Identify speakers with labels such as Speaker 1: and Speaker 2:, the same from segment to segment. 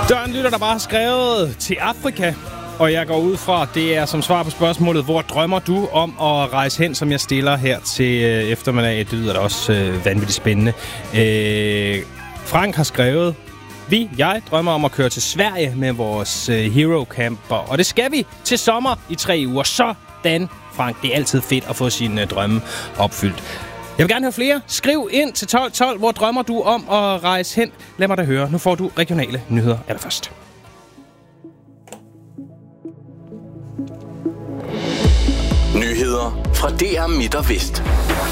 Speaker 1: Der er en lytter, der bare har skrevet til Afrika, og jeg går ud fra, det er som svar på spørgsmålet, hvor drømmer du om at rejse hen, som jeg stiller her til eftermiddag. Det lyder da også vanvittigt spændende. Frank har skrevet, jeg drømmer om at køre til Sverige med vores Hero Camper, og det skal vi til sommer i 3 uger. Sådan, Frank. Det er altid fedt at få sine drømme opfyldt. Jeg vil gerne høre flere. Skriv ind til 1212. Hvor drømmer du om at rejse hen? Lad mig da høre. Nu får du regionale nyheder allerførst.
Speaker 2: Nyheder fra DR Midt og Vest.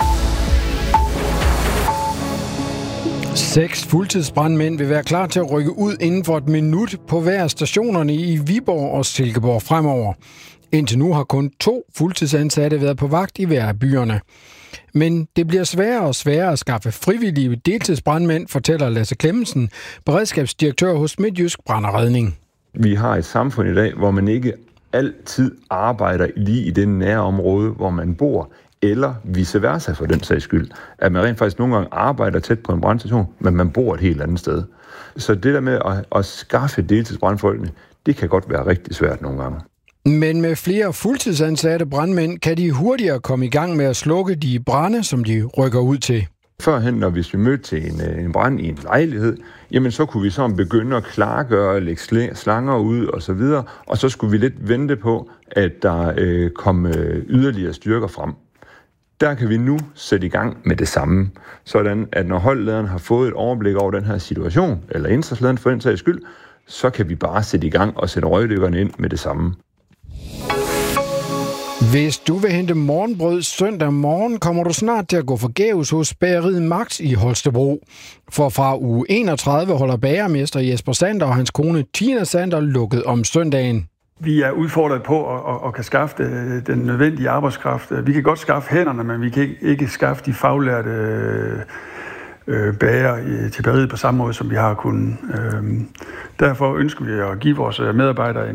Speaker 3: 6 fuldtidsbrandmænd vil være klar til at rykke ud inden for et minut på hver af stationerne i Viborg og Silkeborg fremover. Indtil nu har kun 2 fuldtidsansatte været på vagt i hver af byerne. Men det bliver sværere og sværere at skaffe frivillige deltidsbrandmænd, fortæller Lasse Clemmensen, beredskabsdirektør hos Midtjysk Brand og Redning.
Speaker 4: Vi har et samfund i dag, hvor man ikke altid arbejder lige i det nære område, hvor man bor, eller vice versa for den sags skyld. At man rent faktisk nogle gange arbejder tæt på en brandstation, men man bor et helt andet sted. Så det der med at skaffe deltidsbrandfolkene, det kan godt være rigtig svært nogle gange.
Speaker 3: Men med flere fuldtidsansatte brandmænd kan de hurtigere komme i gang med at slukke de brande, som de rykker ud til.
Speaker 4: Førhen, hvis vi mødte til en brand i en lejlighed, jamen så kunne vi så begynde at klargøre, lægge slanger ud og så videre, og så skulle vi lidt vente på, at der kom yderligere styrker frem. Der kan vi nu sætte i gang med det samme, sådan at når holdlederen har fået et overblik over den her situation, eller indsatslederen for den sags skyld, så kan vi bare sætte i gang og sætte røgdykkerne ind med det samme.
Speaker 3: Hvis du vil hente morgenbrød søndag morgen, kommer du snart til at gå forgæves hos bageriet Max i Holstebro. For fra uge 31 holder bagermester Jesper Sander og hans kone Tina Sander lukket om søndagen.
Speaker 5: Vi er udfordret på at kan skaffe den nødvendige arbejdskraft. Vi kan godt skaffe hænderne, men vi kan ikke skaffe de faglærte bager til bageriet på samme måde, som vi har kunnet. Derfor ønsker vi at give vores medarbejdere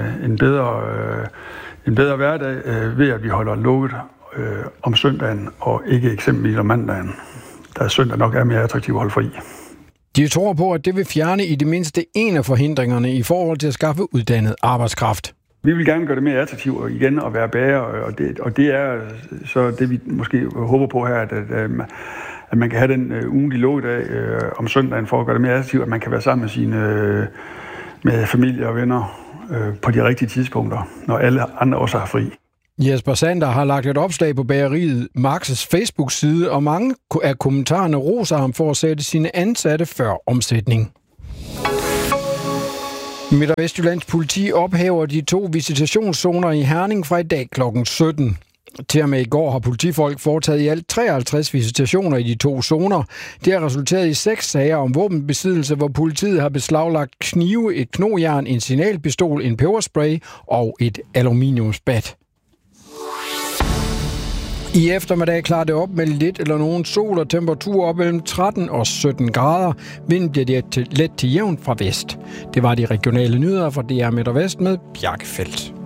Speaker 5: en bedre hverdag ved, at vi holder lukket om søndagen og ikke eksempelvis om mandagen, da søndag nok er mere attraktivt at holde fri.
Speaker 3: De tror på, at det vil fjerne i det mindste en af forhindringerne i forhold til at skaffe uddannet arbejdskraft.
Speaker 5: Vi vil gerne gøre det mere attraktivt igen at være bager, og det er så det, vi måske håber på her, at man kan have den ugentlige lukkedag om søndagen for at gøre det mere attraktivt, at man kan være sammen med familie og venner på de rigtige tidspunkter, når alle andre også har fri.
Speaker 3: Jesper Sander har lagt et opslag på bageriet Max's Facebook-side, og mange af kommentarerne roser ham for at sætte sine ansatte før omsætning. Midt- og Vestjyllands politi ophæver de 2 visitationszoner i Herning fra i dag kl. 17. Til og med i går har politifolk foretaget i alt 53 visitationer i de 2 zoner. Det har resulteret i 6 sager om våbenbesiddelse, hvor politiet har beslaglagt knive, et knogjern, en signalpistol, en peberspray og et aluminiumsbat. I eftermiddag klarer det op med lidt eller nogen sol og temperatur op mellem 13 og 17 grader. Vinden bliver let til jævn fra vest. Det var de regionale nyheder fra DR Midt og Vest med Bjarke Feldt.